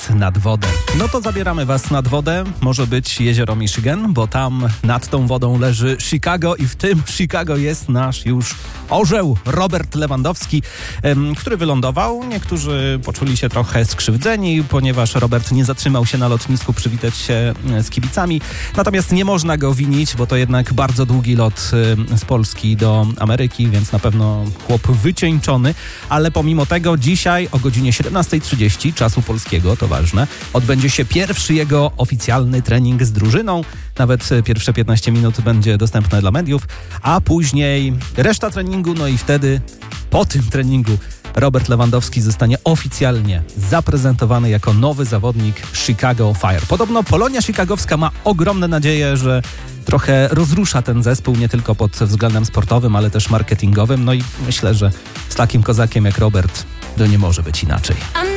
nad wodę. No to zabieramy was nad wodę. Może być jezioro Michigan, bo tam nad tą wodą leży Chicago i w tym Chicago jest nasz już orzeł Robert Lewandowski, który wylądował. Niektórzy poczuli się trochę skrzywdzeni, ponieważ Robert nie zatrzymał się na lotnisku przywitać się z kibicami. Natomiast nie można go winić, bo to jednak bardzo długi lot z Polski do Ameryki, więc na pewno chłop wycieńczony. Ale pomimo tego dzisiaj o godzinie 17:30 czasu polskiego, to ważne, odbędzie się pierwszy jego oficjalny trening z drużyną. Nawet pierwsze 15 minut będzie dostępne dla mediów, a później reszta treningu, no i wtedy po tym treningu Robert Lewandowski zostanie oficjalnie zaprezentowany jako nowy zawodnik Chicago Fire. Podobno Polonia Chicagowska ma ogromne nadzieje, że trochę rozrusza ten zespół nie tylko pod względem sportowym, ale też marketingowym. No i myślę, że z takim kozakiem jak Robert to nie może być inaczej.